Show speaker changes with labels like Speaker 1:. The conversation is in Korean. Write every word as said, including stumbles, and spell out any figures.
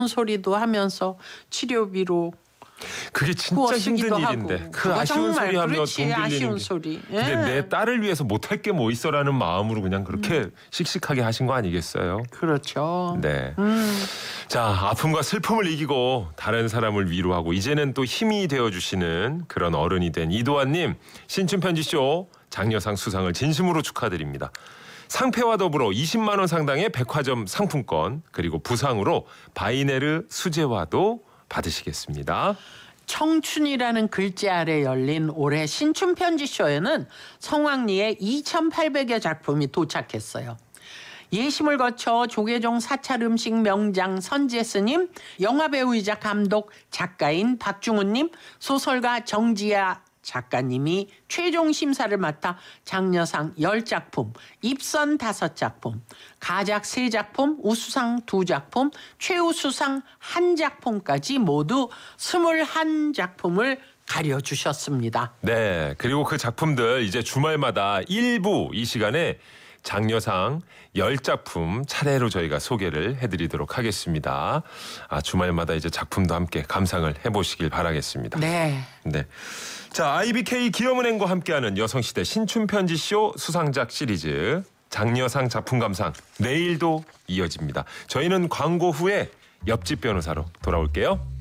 Speaker 1: 소리도 하면서 치료비로
Speaker 2: 그게 진짜 힘든
Speaker 1: 하고.
Speaker 2: 일인데 그 아쉬운
Speaker 1: 정말
Speaker 2: 소리 하면 돈
Speaker 1: 그렇지,
Speaker 2: 빌리는
Speaker 1: 아쉬운
Speaker 2: 게.
Speaker 1: 소리.
Speaker 2: 근데
Speaker 1: 예.
Speaker 2: 내 딸을 위해서 못할 게 뭐 있어라는 마음으로 그냥 그렇게 음. 씩씩하게 하신 거 아니겠어요?
Speaker 1: 그렇죠.
Speaker 2: 네.
Speaker 1: 음.
Speaker 2: 자, 아픔과 슬픔을 이기고 다른 사람을 위로하고 이제는 또 힘이 되어주시는 그런 어른이 된 이도환님, 신춘편지쇼 장려상 수상을 진심으로 축하드립니다. 상패와 더불어 이십만 원 상당의 백화점 상품권 그리고 부상으로 바이네르 수제화도 받으시겠습니다.
Speaker 1: 청춘이라는 글자 아래 열린 올해 신춘편지쇼에는 성황리에 이천팔백여 작품이 도착했어요. 예심을 거쳐 조계종 사찰 음식 명장 선재스님, 영화배우이자 감독 작가인 박중훈님, 소설가 정지아 작가님이 최종 심사를 맡아 장려상 열 작품, 입선 다섯 작품, 가작 세 작품, 우수상 두 작품, 최우수상 한 작품까지 모두 스물한 작품을 가려주셨습니다.
Speaker 2: 네, 그리고 그 작품들 이제 주말마다 일부 이 시간에 장려상 열 작품 차례로 저희가 소개를 해드리도록 하겠습니다. 아, 주말마다 이제 작품도 함께 감상을 해보시길 바라겠습니다.
Speaker 1: 네.
Speaker 2: 네. 자, 아이비케이 기업은행과 함께하는 여성시대 신춘편지쇼 수상작 시리즈 장려상 작품 감상 내일도 이어집니다. 저희는 광고 후에 옆집 변호사로 돌아올게요.